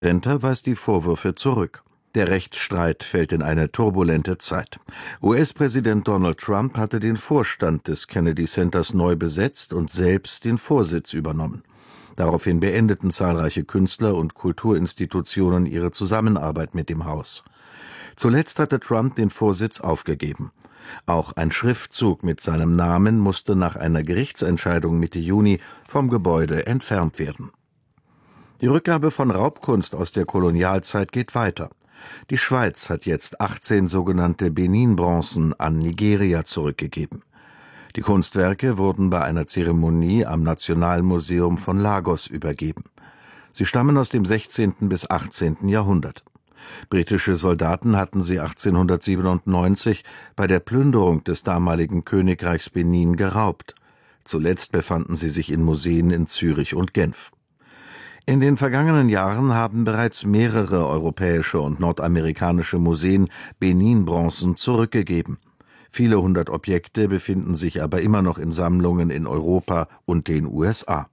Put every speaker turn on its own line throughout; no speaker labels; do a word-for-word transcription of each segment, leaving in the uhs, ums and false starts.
Center weist die Vorwürfe zurück. Der Rechtsstreit fällt in eine turbulente Zeit. U S-Präsident Donald Trump hatte den Vorstand des Kennedy Centers neu besetzt und selbst den Vorsitz übernommen. Daraufhin beendeten zahlreiche Künstler und Kulturinstitutionen ihre Zusammenarbeit mit dem Haus. Zuletzt hatte Trump den Vorsitz aufgegeben. Auch ein Schriftzug mit seinem Namen musste nach einer Gerichtsentscheidung Mitte Juni vom Gebäude entfernt werden. Die Rückgabe von Raubkunst aus der Kolonialzeit geht weiter. Die Schweiz hat jetzt achtzehn sogenannte Benin-Bronzen an Nigeria zurückgegeben. Die Kunstwerke wurden bei einer Zeremonie am Nationalmuseum von Lagos übergeben. Sie stammen aus dem sechzehnten bis achtzehnten Jahrhundert. Britische Soldaten hatten sie achtzehnhundertsiebenundneunzig bei der Plünderung des damaligen Königreichs Benin geraubt. Zuletzt befanden sie sich in Museen in Zürich und Genf. In den vergangenen Jahren haben bereits mehrere europäische und nordamerikanische Museen Benin-Bronzen zurückgegeben. Viele hundert Objekte befinden sich aber immer noch in Sammlungen in Europa und den U S A.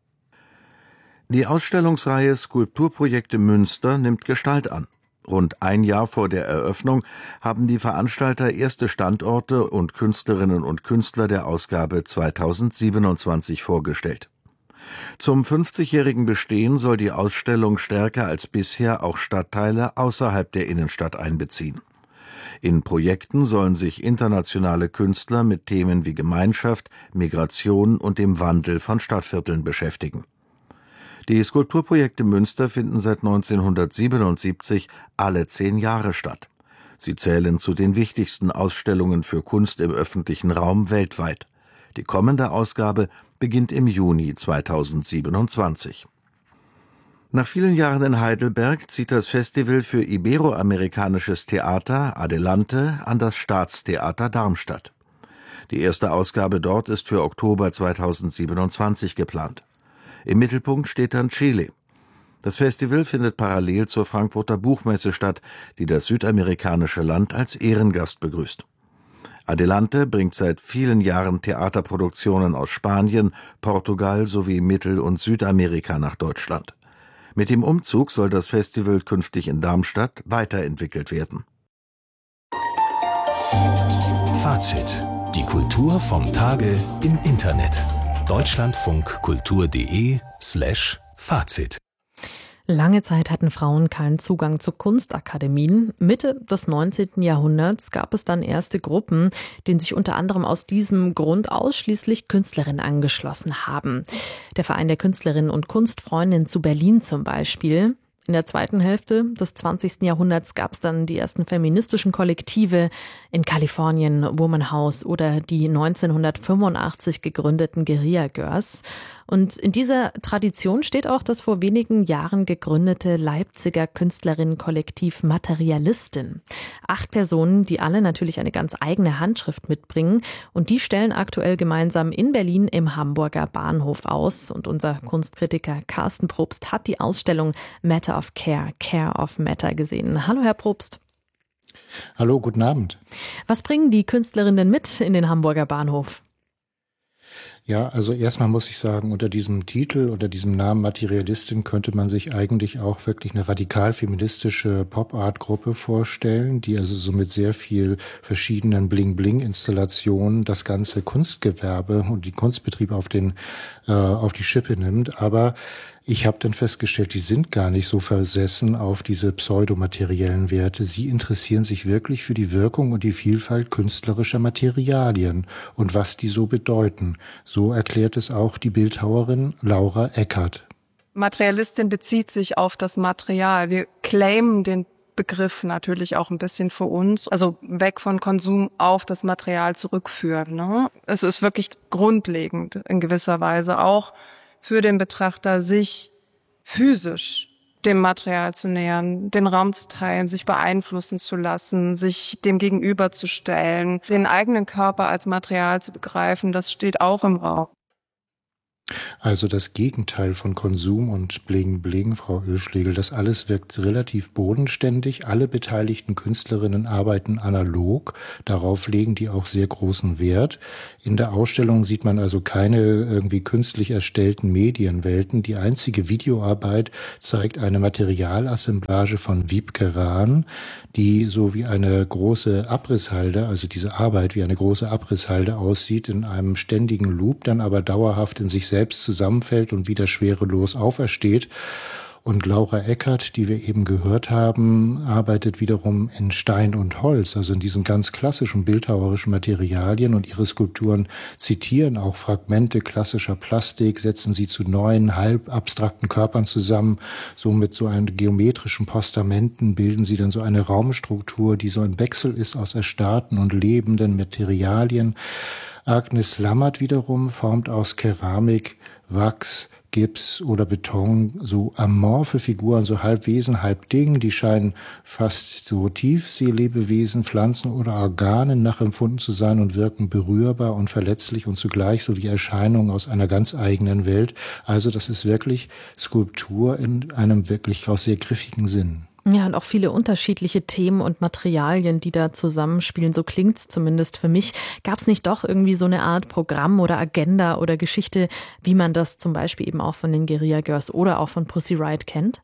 Die Ausstellungsreihe Skulpturprojekte Münster nimmt Gestalt an. Rund ein Jahr vor der Eröffnung haben die Veranstalter erste Standorte und Künstlerinnen und Künstler der Ausgabe zweitausendsiebenundzwanzig vorgestellt. Zum fünfzigjährigen Bestehen soll die Ausstellung stärker als bisher auch Stadtteile außerhalb der Innenstadt einbeziehen. In Projekten sollen sich internationale Künstler mit Themen wie Gemeinschaft, Migration und dem Wandel von Stadtvierteln beschäftigen. Die Skulpturprojekte Münster finden seit neunzehnhundertsiebenundsiebzig alle zehn Jahre statt. Sie zählen zu den wichtigsten Ausstellungen für Kunst im öffentlichen Raum weltweit. Die kommende Ausgabe beginnt im Juni zweitausendsiebenundzwanzig. Nach vielen Jahren in Heidelberg zieht das Festival für iberoamerikanisches Theater Adelante an das Staatstheater Darmstadt. Die erste Ausgabe dort ist für Oktober zweitausendsiebenundzwanzig geplant. Im Mittelpunkt steht dann Chile. Das Festival findet parallel zur Frankfurter Buchmesse statt, die das südamerikanische Land als Ehrengast begrüßt. Adelante bringt seit vielen Jahren Theaterproduktionen aus Spanien, Portugal sowie Mittel- und Südamerika nach Deutschland. Mit dem Umzug soll das Festival künftig in Darmstadt weiterentwickelt werden.
Fazit: Die Kultur vom Tage im Internet. deutschlandfunkkultur.de slash Fazit.
Lange Zeit hatten Frauen keinen Zugang zu Kunstakademien. Mitte des neunzehnten Jahrhunderts gab es dann erste Gruppen, denen sich unter anderem aus diesem Grund ausschließlich Künstlerinnen angeschlossen haben. Der Verein der Künstlerinnen und Kunstfreundinnen zu Berlin zum Beispiel. In der zweiten Hälfte des zwanzigsten Jahrhunderts gab es dann die ersten feministischen Kollektive in Kalifornien, Woman House oder die neunzehnhundertfünfundachtzig gegründeten Guerilla Girls. Und in dieser Tradition steht auch das vor wenigen Jahren gegründete Leipziger Künstlerinnenkollektiv Materialistin. Acht Personen, die alle natürlich eine ganz eigene Handschrift mitbringen. Und die stellen aktuell gemeinsam in Berlin im Hamburger Bahnhof aus. Und unser Kunstkritiker Carsten Probst hat die Ausstellung Matter of Care, Care of Matter gesehen. Hallo, Herr Probst.
Hallo, guten Abend.
Was bringen die Künstlerinnen mit in den Hamburger Bahnhof?
Ja, also erstmal muss ich sagen, unter diesem Titel, unter diesem Namen Materialistin könnte man sich eigentlich auch wirklich eine radikal feministische Pop-Art-Gruppe vorstellen, die also so mit sehr viel verschiedenen Bling-Bling-Installationen das ganze Kunstgewerbe und die Kunstbetriebe auf den äh, auf die Schippe nimmt. Aber ich habe dann festgestellt, die sind gar nicht so versessen auf diese pseudomateriellen Werte. Sie interessieren sich wirklich für die Wirkung und die Vielfalt künstlerischer Materialien und was die so bedeuten. So erklärt es auch die Bildhauerin Laura Eckert.
Materialistin bezieht sich auf das Material. Wir claimen den Begriff natürlich auch ein bisschen für uns, also weg von Konsum auf das Material zurückführen. Ne? Es ist wirklich grundlegend in gewisser Weise auch für den Betrachter, sich physisch dem Material zu nähern, den Raum zu teilen, sich beeinflussen zu lassen, sich dem gegenüberzustellen, den eigenen Körper als Material zu begreifen, das steht auch im Raum.
Also das Gegenteil von Konsum und Bling Bling, Frau Oeschlegel, das alles wirkt relativ bodenständig. Alle beteiligten Künstlerinnen arbeiten analog, darauf legen die auch sehr großen Wert. In der Ausstellung sieht man also keine irgendwie künstlich erstellten Medienwelten. Die einzige Videoarbeit zeigt eine Materialassemblage von Wiebke Rahn, die so wie eine große Abrisshalde, also diese Arbeit wie eine große Abrisshalde aussieht, in einem ständigen Loop, dann aber dauerhaft in sich selbst zusammenfällt und wieder schwerelos aufersteht. Und Laura Eckert, die wir eben gehört haben, arbeitet wiederum in Stein und Holz, also in diesen ganz klassischen bildhauerischen Materialien, und ihre Skulpturen zitieren auch Fragmente klassischer Plastik, setzen sie zu neuen, halb abstrakten Körpern zusammen. So mit so einem geometrischen Postamenten bilden sie dann so eine Raumstruktur, die so ein Wechsel ist aus erstarrten und lebenden Materialien. Agnes Lammert wiederum formt aus Keramik, Wachs, Gips oder Beton so amorphe Figuren, so halb Wesen, halb Ding, die scheinen fast so Tiefseelebewesen, Pflanzen oder Organen nachempfunden zu sein und wirken berührbar und verletzlich und zugleich so wie Erscheinungen aus einer ganz eigenen Welt. Also das ist wirklich Skulptur in einem wirklich auch sehr griffigen Sinn.
Ja, und auch viele unterschiedliche Themen und Materialien, die da zusammenspielen. So klingt's zumindest für mich. Gab es nicht doch irgendwie so eine Art Programm oder Agenda oder Geschichte, wie man das zum Beispiel eben auch von den Guerilla Girls oder auch von Pussy Riot kennt?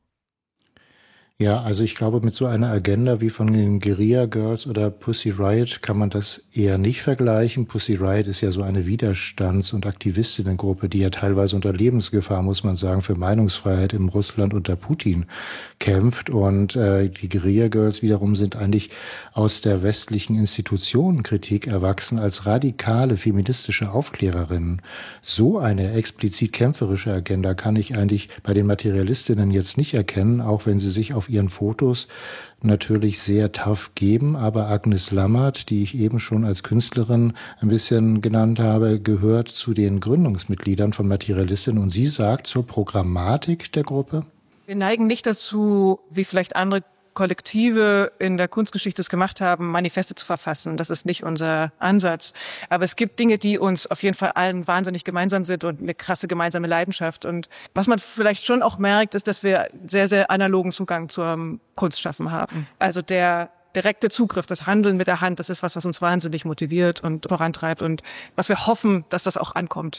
Ja, also ich glaube, mit so einer Agenda wie von den Guerilla Girls oder Pussy Riot kann man das eher nicht vergleichen. Pussy Riot ist ja so eine Widerstands- und Aktivistinnengruppe, die ja teilweise unter Lebensgefahr, muss man sagen, für Meinungsfreiheit im Russland unter Putin kämpft. Und äh, die Guerilla Girls wiederum sind eigentlich aus der westlichen Institutionenkritik erwachsen als radikale feministische Aufklärerinnen. So eine explizit kämpferische Agenda kann ich eigentlich bei den Materialistinnen jetzt nicht erkennen, auch wenn sie sich auf ihren Fotos natürlich sehr tough geben, aber Agnes Lammert, die ich eben schon als Künstlerin ein bisschen genannt habe, gehört zu den Gründungsmitgliedern von Materialistinnen, und sie sagt zur Programmatik der Gruppe:
Wir neigen nicht dazu, wie vielleicht andere Kollektive in der Kunstgeschichte es gemacht haben, Manifeste zu verfassen. Das ist nicht unser Ansatz. Aber es gibt Dinge, die uns auf jeden Fall allen wahnsinnig gemeinsam sind und eine krasse gemeinsame Leidenschaft. Und was man vielleicht schon auch merkt, ist, dass wir sehr, sehr analogen Zugang zum Kunstschaffen haben. Also der direkte Zugriff, das Handeln mit der Hand, das ist was, was uns wahnsinnig motiviert und vorantreibt und was wir hoffen, dass das auch ankommt.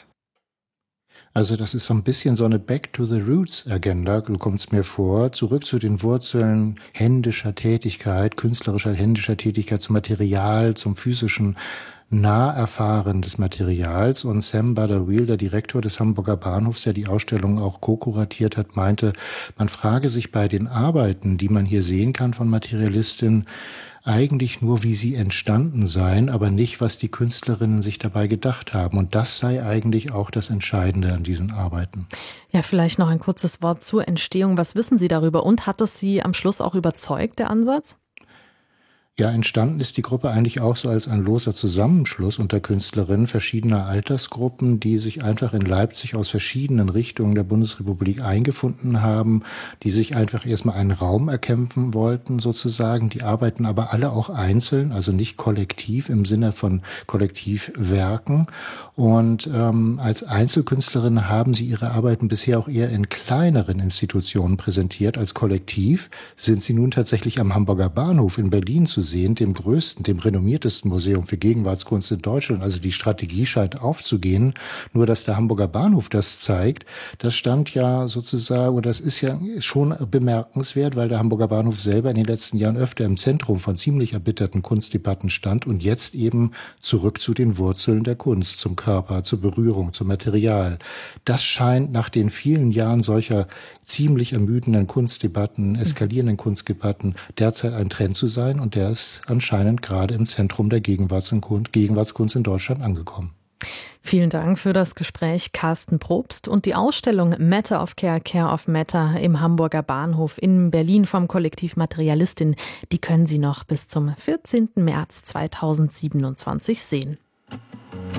Also das ist so ein bisschen so eine Back-to-the-Roots-Agenda, so kommt es mir vor. Zurück zu den Wurzeln händischer Tätigkeit, künstlerischer händischer Tätigkeit, zum Material, zum physischen Naherfahren des Materials. Und Sam Butterwheel, der Direktor des Hamburger Bahnhofs, der die Ausstellung auch co-kuratiert hat, meinte, man frage sich bei den Arbeiten, die man hier sehen kann von Materialistinnen, eigentlich nur, wie sie entstanden seien, aber nicht, was die Künstlerinnen sich dabei gedacht haben. Und das sei eigentlich auch das Entscheidende an diesen Arbeiten.
Ja, vielleicht noch ein kurzes Wort zur Entstehung. Was wissen Sie darüber? Und hat es Sie am Schluss auch überzeugt, der Ansatz?
Ja, entstanden ist die Gruppe eigentlich auch so als ein loser Zusammenschluss unter Künstlerinnen verschiedener Altersgruppen, die sich einfach in Leipzig aus verschiedenen Richtungen der Bundesrepublik eingefunden haben, die sich einfach erstmal einen Raum erkämpfen wollten sozusagen. Die arbeiten aber alle auch einzeln, also nicht kollektiv im Sinne von Kollektivwerken. Und ähm, als Einzelkünstlerinnen haben sie ihre Arbeiten bisher auch eher in kleineren Institutionen präsentiert. Als Kollektiv sind sie nun tatsächlich am Hamburger Bahnhof in Berlin zu sehen, dem größten, dem renommiertesten Museum für Gegenwartskunst in Deutschland. Also die Strategie scheint aufzugehen. Nur, dass der Hamburger Bahnhof das zeigt, das stand ja sozusagen, oder das ist ja schon bemerkenswert, weil der Hamburger Bahnhof selber in den letzten Jahren öfter im Zentrum von ziemlich erbitterten Kunstdebatten stand und jetzt eben zurück zu den Wurzeln der Kunst, zum Körper, zur Berührung, zum Material. Das scheint nach den vielen Jahren solcher ziemlich ermüdenden Kunstdebatten, eskalierenden Kunstdebatten derzeit ein Trend zu sein, und der ist anscheinend gerade im Zentrum der Gegenwartskunst, Gegenwartskunst in Deutschland angekommen.
Vielen Dank für das Gespräch, Carsten Probst. Und die Ausstellung Matter of Care, Care of Matter im Hamburger Bahnhof in Berlin vom Kollektiv Materialistin, die können Sie noch bis zum vierzehnten März zweitausendsiebenundzwanzig sehen.